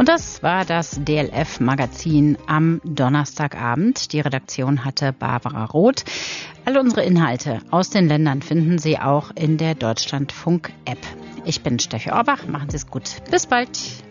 Und das war das DLF-Magazin am Donnerstagabend. Die Redaktion hatte Barbara Roth. Alle unsere Inhalte aus den Ländern finden Sie auch in der Deutschlandfunk-App. Ich bin Steffi Orbach. Machen Sie es gut. Bis bald.